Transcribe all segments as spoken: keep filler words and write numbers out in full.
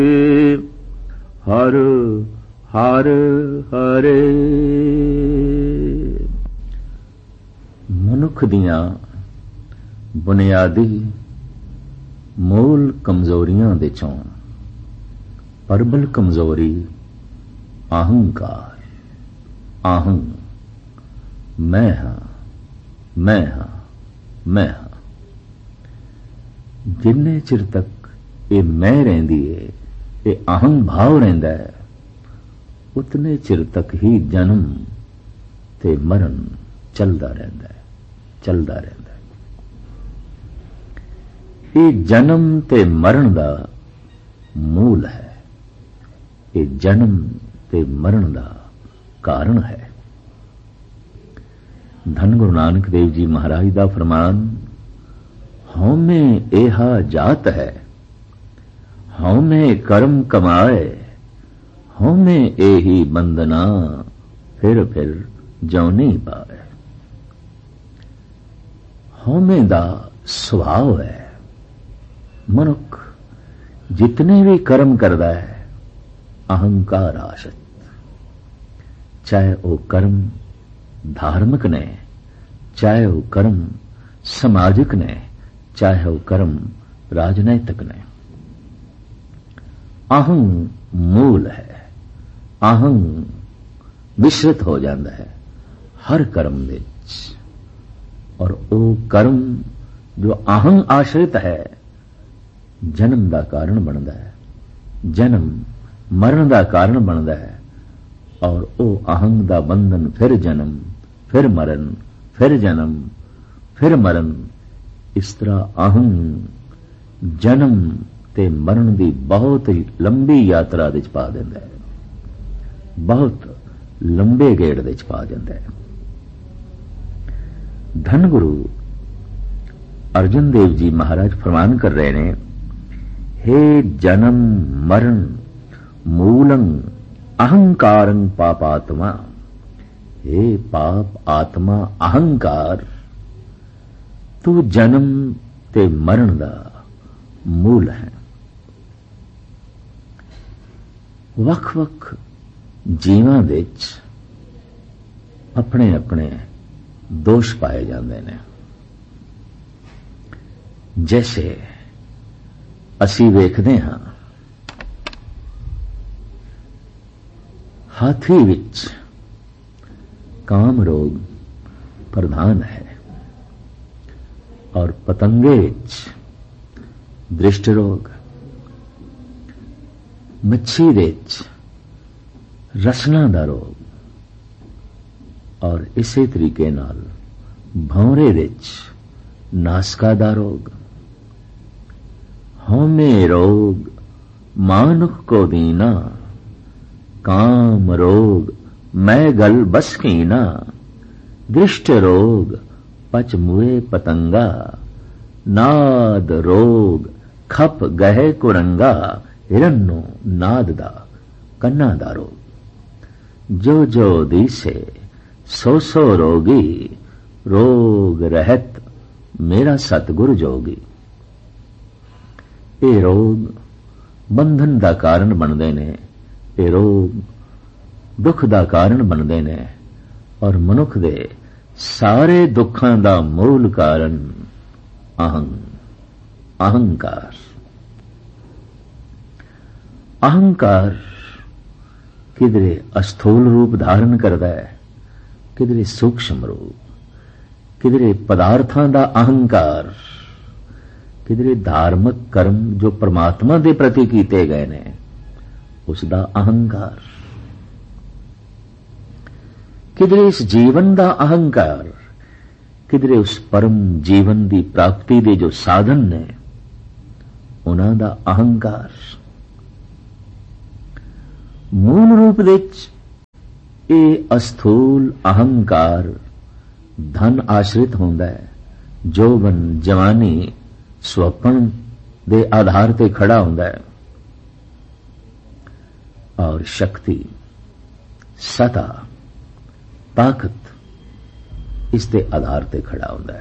ਹਰ ਹਰ ਹਰੇ। ਮਨੁੱਖ ਦੀਆਂ ਬੁਨਿਆਦੀ ਮੂਲ ਕਮਜ਼ੋਰੀਆਂ ਦੇ ਚੋਂ ਪ੍ਰਬਲ ਕਮਜ਼ੋਰੀ ਅਹੰਕਾਰ, ਅਹੰ, ਮੈਂ ਹਾਂ, ਮੈਂ ਹਾਂ, ਮੈਂ ਹਾਂ। ਜਿੰਨੇ ਚਿਰ ਤੱਕ ਇਹ ਮੈਂ ਰਹਿੰਦੀ ਹੈ, ਇਹ ਅਹੰ ਭਾਵ ਰਹਿੰਦਾ ਹੈ, ਉਤਨੇ ਚਿਰ ਤੱਕ ਹੀ ਜਨਮ ਤੇ ਮਰਨ ਚੱਲਦਾ ਰਹਿੰਦਾ ਹੈ, ਚੱਲਦਾ ਰਹਿੰਦਾ ਹੈ। ਇਹ ਜਨਮ ਤੇ ਮਰਨ ਦਾ ਮੂਲ ਹੈ, ਇਹ ਜਨਮ ਤੇ ਮਰਨ ਦਾ ਕਾਰਨ ਹੈ। ਧੰਨ ਗੁਰੂ ਨਾਨਕ ਦੇਵ ਜੀ ਮਹਾਰਾਜ ਦਾ ਫਰਮਾਨ, ਹਉਮੈ ਏਹਾ ਜਾਤ ਹੈ, ਹਉਮੈ ਕਰਮ ਕਮਾਏ, ਹਉਮੈ ਏਹੀ ਬੰਦਨਾ, ਫਿਰ ਫਿਰ ਜਉਨੀ ਪਾਏ। ਹਉਮੈ ਦਾ ਸੁਭਾਅ ਹੈ। ਮਨੁੱਖ ਜਿਤਨੇ ਵੀ ਕਰਮ ਕਰਦਾ ਹੈ ਅਹੰਕਾਰ ਆਸ਼ਰਿਤ, ਚਾਹੇ ਉਹ ਕਰਮ ਧਾਰਮਿਕ ਨੇ, ਚਾਹੇ ਉਹ ਕਰਮ ਸਮਾਜਿਕ ਨੇ, ਚਾਹੇ ਉਹ ਕਰਮ ਰਾਜਨੈਤਿਕ ਨੇ। ਅਹੰ ਮੂਲ ਹੈ। ਅਹੰ ਮਿਸ਼ਰਿਤ ਹੋ ਜਾਂਦਾ ਹੈ ਹਰ ਕਰਮ ਵਿੱਚ, ਔਰ ਉਹ ਕਰਮ ਜੋ ਅਹੰ ਆਸ਼ਰਿਤ ਹੈ ਜਨਮ ਦਾ ਕਾਰਨ ਬਣਦਾ ਹੈ, ਜਨਮ ਮਰਨ ਦਾ ਕਾਰਨ ਬਣਦਾ ਹੈ। ਔਰ ਉਹ ਅਹੰ ਦਾ ਬੰਧਨ ਫਿਰ ਜਨਮ, ਫਿਰ ਮਰਨ, ਫਿਰ ਜਨਮ, ਫਿਰ ਮਰਨ। ਇਸ ਤਰ੍ਹਾਂ ਅਹੰ ਜਨਮ ਤੇ ਮਰਨ ਦੀ ਬਹੁਤ ਹੀ ਲੰਬੀ ਯਾਤਰਾ ਵਿੱਚ ਪਾ ਦਿੰਦਾ ਹੈ, ਬਹੁਤ ਲੰਬੇ ਗੇੜ ਵਿੱਚ ਪਾ ਜਾਂਦਾ ਹੈ। ਧੰਨ ਗੁਰੂ ਅਰਜਨ ਦੇਵ ਜੀ ਮਹਾਰਾਜ ਫਰਮਾਨ ਕਰ ਰਹੇ ਨੇ, ਹੇ ਜਨਮ ਮਰਨ ਮੂਲੰ ਅਹੰਕਾਰੰ ਪਾਪਾਤਮਾ। हे पाप आत्मा अहंकार, तू जन्म ते मरण दा मूल है। वख वख जीवां विच अपने अपने दोष पाए जाते हैं। जैसे असी वेखदे हां हाथी विच काम रोग प्रधान है और पतंगे विच दृष्ट रोग, मच्छी विच रसना दा रोग, और इसी तरीके नाल भौरे विच नासका दा रोग। हौमे रोग मानुख को दीना, काम रोग मैं गल बस कीना। दृष्ट रोग पच मुए पतंगा, नाद रोग खप गहे कुरंगा। हिरन्नो नाद दा कन्ना दा रोग, जो जो दिसे सो सो रोगी। रोग रहत मेरा सतगुर जोगी। ये रोग बंधन दा कारण बनते ने, ये रोग दुख दा कारण बनते ने, और मनुख दे सारे दुखां दा मूल कारण अहं अहंकार। अहंकार किधरे अस्थूल रूप धारण करता है, किधरे सूक्ष्म रूप, किधरे पदार्थां दा अहंकार, किधरे धार्मिक कर्म जो परमात्मा दे प्रति कीते गए ने उसदा अहंकार, किधरे इस जीवन दा अहंकार, किधरे उस परम जीवन दी प्राप्ति दे जो साधन ने उन्हां दा अहंकार। मूल रूप विच ये अस्थूल अहंकार धन आश्रित होंदा है। जोबन जवानी स्वप्न दे आधार ते खड़ा होंदा है, और शक्ति सता ताकत इस दे आधार ते खड़ा होंदा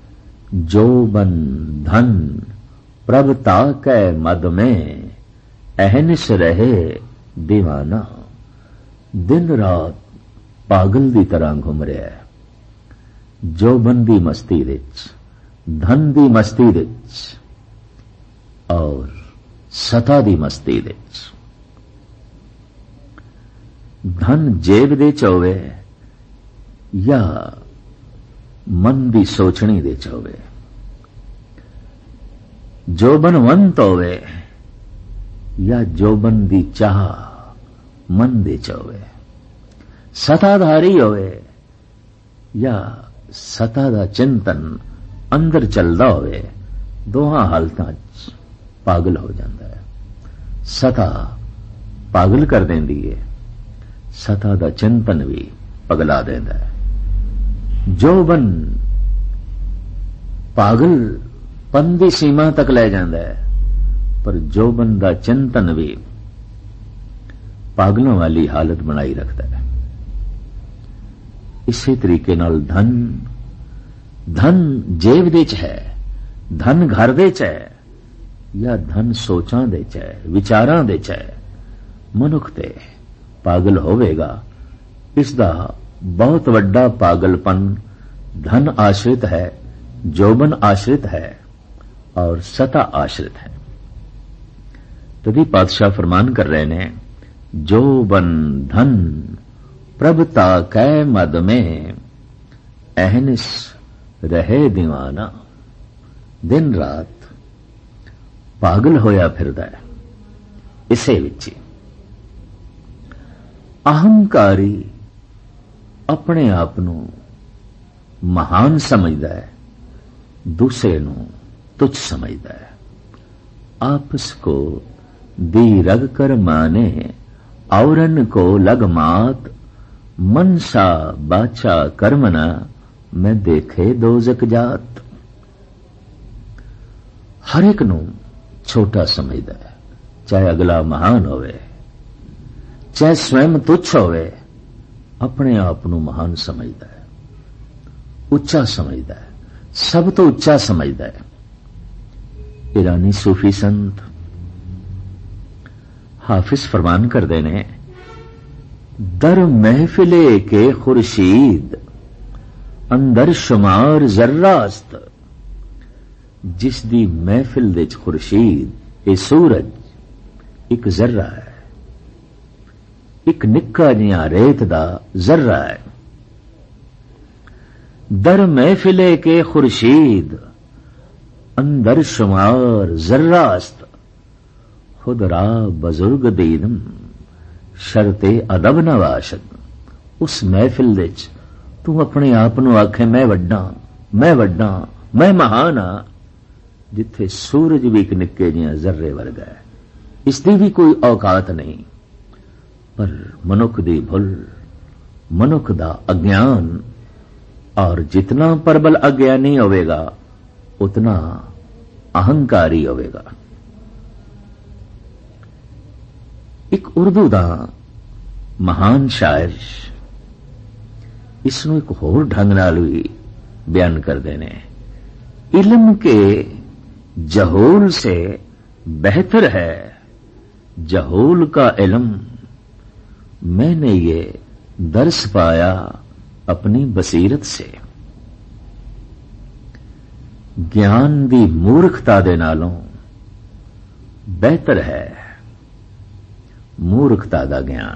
है। जोबन धन प्रभ ताकै मद में, ਅਹਨਿਸ ਰਹੇ ਦੀਵਾਨਾ, ਦਿਨ ਰਾਤ ਪਾਗਲ ਦੀ ਤਰ੍ਹਾਂ ਘੁੰਮ ਰਿਹਾ ਹੈ। ਜੋਬਨ ਦੀ ਮਸਤੀ ਵਿੱਚ, ਧਨ ਦੀ ਮਸਤੀ ਵਿੱਚ ਔਰ ਸਤਾ ਦੀ ਮਸਤੀ ਵਿੱਚ। ਧਨ ਜੇਬ ਦੇ ਚ ਹੋਵੇ ਜਾਂ ਮਨ ਦੀ ਸੋਚਣੀ ਦੇ ਚ ਹੋਵੇ, ਜੋਬਨਵੰਤ ਹੋਵੇ ਜਾਂ ਜੋਬਨ ਦੀ ਚਾਹ ਮਨ ਦੇ ਚ ਹੋਵੇ, ਸਤਾਧਾਰੀ ਹੋਵੇ ਜਾਂ ਸਤਾ ਦਾ ਚਿੰਤਨ ਅੰਦਰ ਚੱਲਦਾ ਹੋਵੇ, ਦੋਹਾਂ ਹਾਲਤਾਂ 'ਚ ਪਾਗਲ ਹੋ ਜਾਂਦਾ ਹੈ। ਸਤਾ ਪਾਗਲ ਕਰ ਦਿੰਦੀ ਹੈ, ਸਤਾ ਦਾ ਚਿੰਤਨ ਵੀ ਪਗਲਾ ਦਿੰਦਾ ਹੈ। ਜੋਬਨ ਪਾਗਲਪਨ ਦੀ ਸੀਮਾ ਤੱਕ ਲੈ ਜਾਂਦਾ ਹੈ, ਪਰ ਜੋਬਨ ਦਾ ਚਿੰਤਨ ਵੀ ਪਾਗਲਾਂ ਵਾਲੀ ਹਾਲਤ ਬਣਾਈ ਰੱਖਦਾ ਹੈ। ਇਸੇ ਤਰੀਕੇ ਨਾਲ ਧਨ ਧਨ ਜੇਬ ਦੇ ਚ ਹੈ, ਧਨ ਘਰ ਦੇ ਚ ਹੈ ਜਾਂ ਧਨ ਸੋਚਾਂ ਦੇ ਚ ਹੈ, ਵਿਚਾਰਾਂ ਦੇ ਚ ਹੈ, ਮਨੁੱਖ ਤੇ ਪਾਗਲ ਹੋਵੇਗਾ। ਇਸ ਦਾ ਬਹੁਤ ਵੱਡਾ ਪਾਗਲਪਨ ਧਨ ਆਸ਼ਰਿਤ ਹੈ, ਜੋਬਨ ਆਸ਼ਰਿਤ ਹੈ ਔਰ ਸਤਾ ਆਸ਼ਰਿਤ ਹੈ। तभी पातशाह फरमान कर रहे ने, जोबन धन प्रभता कै मद में अहनिस रहे दीवाना। दिन रात पागल होया फिरदा है इसे विच। अहंकारी अपने आप नूं महान समझदा है, दूसरे नूं तुच्छ समझदा है। आपस को दी रग कर माने औरन को लग मात, मनसा बाचा कर्मना मैं देखे दोजक जात। हर एक नूं छोटा समझदा है, चाहे अगला महान होवे चाहे स्वयं तुच्छ होवे, अपने आप नूं महान समझदा है, उच्चा समझदा है, सब तो उच्चा समझदा है। ईरानी सूफी संत हाफिज फरमान कर देने, दर महफिले के खुर्शीद अंदर शुमार जर्रास्त। जिस दी महफिल दे खुर्शीद ए सूरज एक जर्रा है, एक निक्का जिहा रेत दा जर्रा है। दर महफिले के खुर्शीद अंदर शुमार जर्रास्त, खुद रा बुजुर्ग दीनम शरते अदब नवाशद। उस महफिल दे च तू अपने आप नूं आखे मैं वड्डा मैं वड्डा मैं महान हाँ, जिथे सूरज भी एक निक्के जिहा जर्रे वर्गा है। इसकी भी कोई औकात नहीं, पर मनुख दी भुल, मनुख दा अज्ञान, और जितना प्रबल अज्ञानी होवेगा उतना अहंकारी होवेगा। एक उर्दू दा महान शायर इसनूं एक होर ढंग नाल भी बयान करते ने, इल्म के जहोल से बेहतर है जहोल का इल्म। मैंने ये दर्स पाया अपनी बसीरत से। ज्ञान दी मूर्खता दे नालों बेहतर है मूर्खता दा ज्ञान।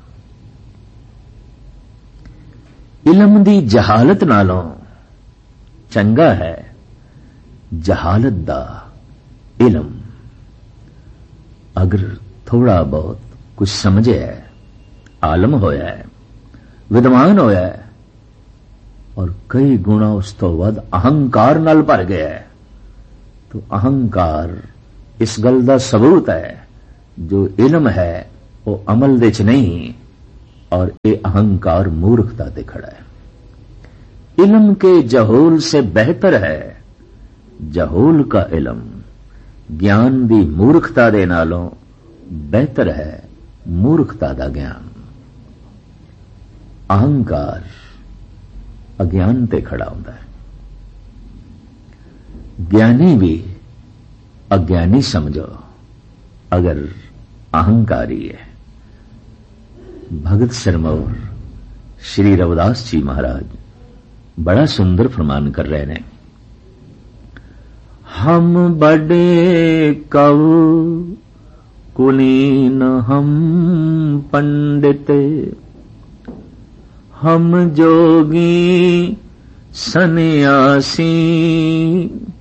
इल्म दी जहालत नालों चंगा है जहालत दा इल्म। अगर थोड़ा बहुत कुछ समझे है, आलम होया है, विद्वान होया है, और कई गुणा उस तो वध अहंकार नाल भर गया है, तो अहंकार इस गल दा सबूत है जो इल्म है वो अमल दे च नहीं, और ये अहंकार मूर्खता ते खड़ा है। इल्म के जहोल से बेहतर है जहोल का इल्म। ज्ञान दी मूर्खता दे नालों बेहतर है मूर्खता दा ज्ञान। अहंकार अज्ञान ते खड़ा होता है, ज्ञानी भी अज्ञानी समझो अगर अहंकारी है। भगत सिरमौर श्री रविदास जी महाराज बड़ा सुंदर फरमान कर रहे हैं, हम बड़े कवि कुलीन हम पंडित, हम जोगी सन्यासी,